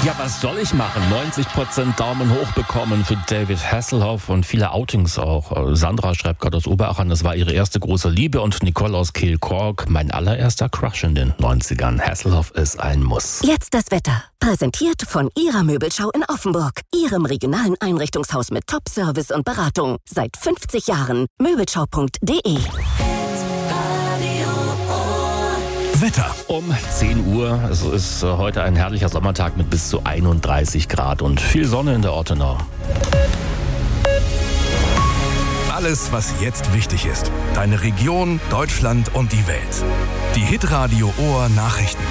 Ja, was soll ich machen? 90% Daumen hoch bekommen für David Hasselhoff und viele Outings auch. Sandra schreibt gerade aus Oberachern, das war ihre erste große Liebe, und Nicole aus Kehl-Kork, mein allererster Crush in den 90ern. Hasselhoff ist ein Muss. Jetzt das Wetter. Präsentiert von Ihrer Möbelschau in Offenburg. Ihrem regionalen Einrichtungshaus mit Top-Service und Beratung. Seit 50 Jahren. Möbelschau.de. Wetter. Um 10 Uhr. Es ist heute ein herrlicher Sommertag mit bis zu 31 Grad und viel Sonne in der Ortenau. Alles, was jetzt wichtig ist. Deine Region, Deutschland und die Welt. Die Hitradio Ohr Nachrichten.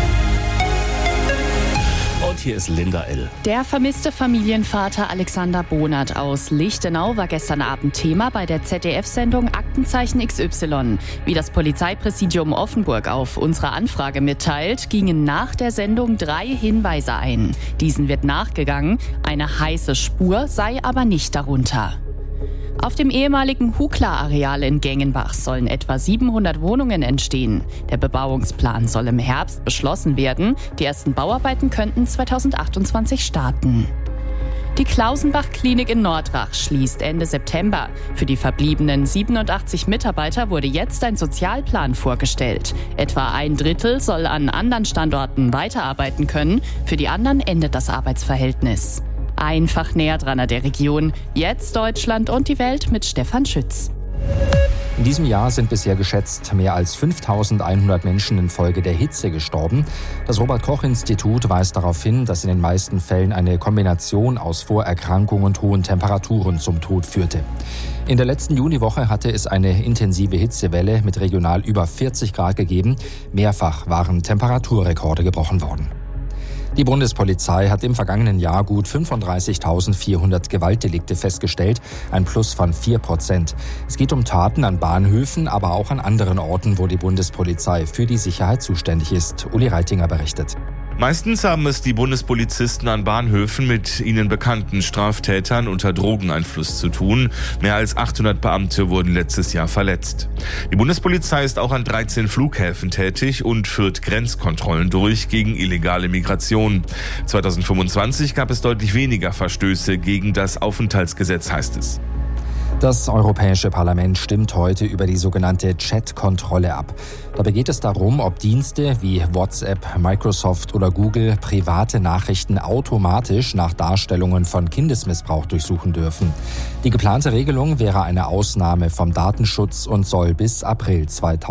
Und hier ist Linda L. Der vermisste Familienvater Alexander Bonert aus Lichtenau war gestern Abend Thema bei der ZDF-Sendung Aktenzeichen XY. Wie das Polizeipräsidium Offenburg auf unsere Anfrage mitteilt, gingen nach der Sendung 3 Hinweise ein. Diesen wird nachgegangen, eine heiße Spur sei aber nicht darunter. Auf dem ehemaligen Hukla-Areal in Gengenbach sollen etwa 700 Wohnungen entstehen. Der Bebauungsplan soll im Herbst beschlossen werden. Die ersten Bauarbeiten könnten 2028 starten. Die Klausenbach-Klinik in Nordrach schließt Ende September. Für die verbliebenen 87 Mitarbeiter wurde jetzt ein Sozialplan vorgestellt. Etwa 1/3 soll an anderen Standorten weiterarbeiten können. Für die anderen endet das Arbeitsverhältnis. Einfach näher dran an der Region. Jetzt Deutschland und die Welt mit Stefan Schütz. In diesem Jahr sind bisher geschätzt mehr als 5.100 Menschen infolge der Hitze gestorben. Das Robert-Koch-Institut weist darauf hin, dass in den meisten Fällen eine Kombination aus Vorerkrankung und hohen Temperaturen zum Tod führte. In der letzten Juniwoche hatte es eine intensive Hitzewelle mit regional über 40 Grad gegeben. Mehrfach waren Temperaturrekorde gebrochen worden. Die Bundespolizei hat im vergangenen Jahr gut 35.400 Gewaltdelikte festgestellt, ein Plus von 4%. Es geht um Taten an Bahnhöfen, aber auch an anderen Orten, wo die Bundespolizei für die Sicherheit zuständig ist. Uli Reitinger berichtet. Meistens haben es die Bundespolizisten an Bahnhöfen mit ihnen bekannten Straftätern unter Drogeneinfluss zu tun. Mehr als 800 Beamte wurden letztes Jahr verletzt. Die Bundespolizei ist auch an 13 Flughäfen tätig und führt Grenzkontrollen durch gegen illegale Migration. 2025 gab es deutlich weniger Verstöße gegen das Aufenthaltsgesetz, heißt es. Das Europäische Parlament stimmt heute über die sogenannte Chat-Kontrolle ab. Dabei geht es darum, ob Dienste wie WhatsApp, Microsoft oder Google private Nachrichten automatisch nach Darstellungen von Kindesmissbrauch durchsuchen dürfen. Die geplante Regelung wäre eine Ausnahme vom Datenschutz und soll bis April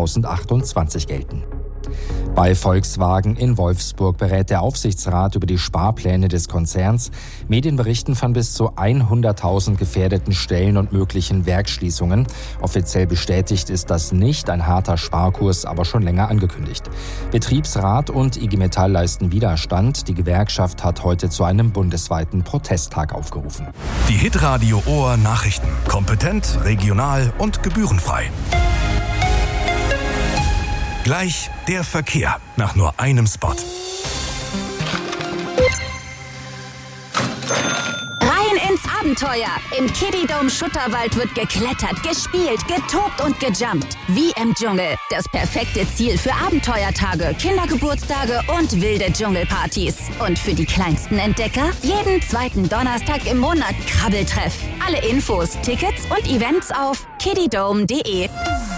2028 gelten. Bei Volkswagen in Wolfsburg berät der Aufsichtsrat über die Sparpläne des Konzerns. Medien berichten von bis zu 100.000 gefährdeten Stellen und möglichen Werksschließungen. Offiziell bestätigt ist das nicht, ein harter Sparkurs aber schon länger angekündigt. Betriebsrat und IG Metall leisten Widerstand. Die Gewerkschaft hat heute zu einem bundesweiten Protesttag aufgerufen. Die Hitradio Ohr Nachrichten. Kompetent, regional und gebührenfrei. Gleich der Verkehr nach nur einem Spot. Rein ins Abenteuer. Im Kiddie-Dome Schutterwald wird geklettert, gespielt, getobt und gejumpt. Wie im Dschungel. Das perfekte Ziel für Abenteuertage, Kindergeburtstage und wilde Dschungelpartys. Und für die kleinsten Entdecker jeden zweiten Donnerstag im Monat Krabbeltreff. Alle Infos, Tickets und Events auf kiddiedome.de.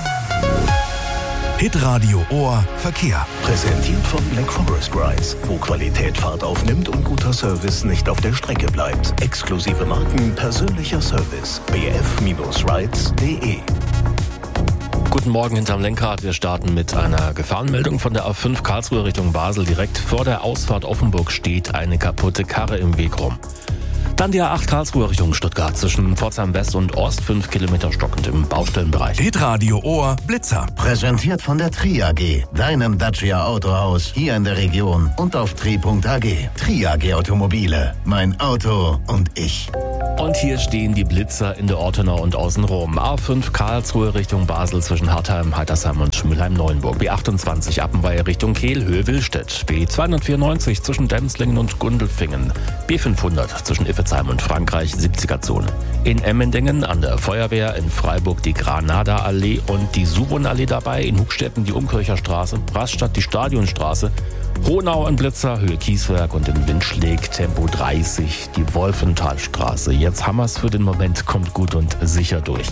Hitradio Ohr Verkehr. Präsentiert von Black Forest Rides, wo Qualität Fahrt aufnimmt und guter Service nicht auf der Strecke bleibt. Exklusive Marken, persönlicher Service. bf-rides.de. Guten Morgen hinterm Lenkrad. Wir starten mit einer Gefahrenmeldung von der A5 Karlsruhe Richtung Basel. Direkt vor der Ausfahrt Offenburg steht eine kaputte Karre im Weg rum. Dann die A8 Karlsruhe Richtung Stuttgart zwischen Pforzheim West und Ost, 5 Kilometer stockend im Baustellenbereich. Hitradio Ohr Blitzer. Präsentiert von der Tri AG, deinem Dacia Autohaus hier in der Region und auf tri.ag. Tri AG Automobile, mein Auto und ich. Und hier stehen die Blitzer in der Ortenau und außenrum. A5 Karlsruhe Richtung Basel zwischen Hartheim, Heitersheim und Schmülheim-Neuenburg. B28 Appenweier Richtung Kehl, Höhe Willstedt. B294 zwischen Demslingen und Gundelfingen. B500 zwischen Iffezheim und Frankreich, 70er-Zone. In Emmendingen an der Feuerwehr, in Freiburg die Granada-Allee und die Suwon-Allee dabei. In Hugstetten die Umkircher Straße, Rastatt die Stadionstraße Honau ein Blitzer, Höhe Kieswerk und im Windschläg Tempo 30, die Wolfenthalstraße. Jetzt haben wir's für den Moment, kommt gut und sicher durch.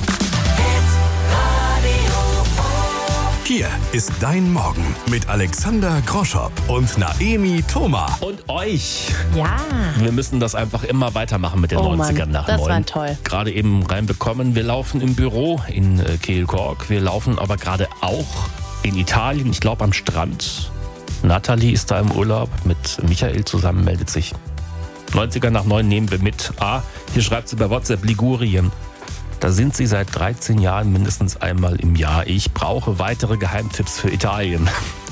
Hier ist dein Morgen mit Alexander Groschopp und Naemi Thoma. Und euch. Ja. Wir müssen das einfach immer weitermachen mit den 90ern nach 9. Das war toll. Gerade eben reinbekommen. Wir laufen im Büro in Kehl-Kork. Wir laufen aber gerade auch in Italien, ich glaube am Strand. Nathalie ist da im Urlaub mit Michael zusammen, meldet sich. 90er nach 9 nehmen wir mit. Hier schreibt sie bei WhatsApp Ligurien. Da sind sie seit 13 Jahren mindestens einmal im Jahr. Ich brauche weitere Geheimtipps für Italien.